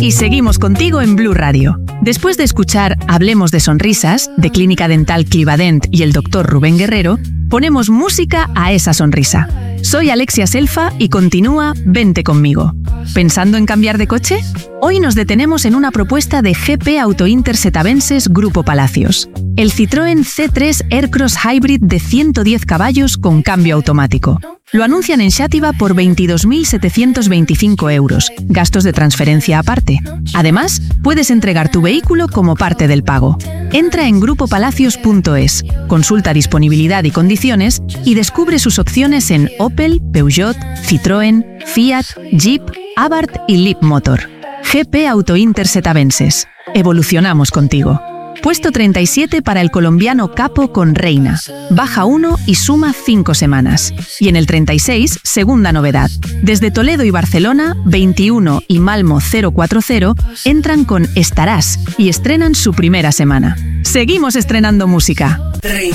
Y seguimos contigo en Blue Radio. Después de escuchar Hablemos de Sonrisas, de Clínica Dental Clivadent y el Dr. Rubén Guerrero, ponemos música a esa sonrisa. Soy Alexia Selfa y continúa Vente conmigo. ¿Pensando en cambiar de coche? Hoy nos detenemos en una propuesta de GP Auto Inter Setavenses Grupo Palacios. El Citroën C3 Aircross Hybrid de 110 caballos con cambio automático. Lo anuncian en Xàtiva por 22.725 euros, gastos de transferencia aparte. Además, puedes entregar tu vehículo como parte del pago. Entra en grupopalacios.es, consulta disponibilidad y condiciones y descubre sus opciones en Opel, Peugeot, Citroën, Fiat, Jeep, Abarth y Leapmotor. GP Auto Inter Setavenses. Evolucionamos contigo. Puesto 37 para el colombiano Capo con Reina. Baja 1 y suma 5 semanas. Y en el 36, segunda novedad. Desde Toledo y Barcelona, 21 y Malmo 040 entran con Estarás y estrenan su primera semana. Seguimos estrenando música.